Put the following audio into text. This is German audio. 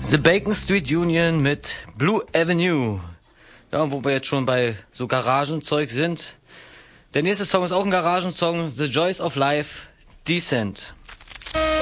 The Bacon Street Union mit Blue Avenue. Ja, und wo wir jetzt schon bei so Garagenzeug sind. Der nächste Song ist auch ein Garagensong. The Joys of Life, Descent.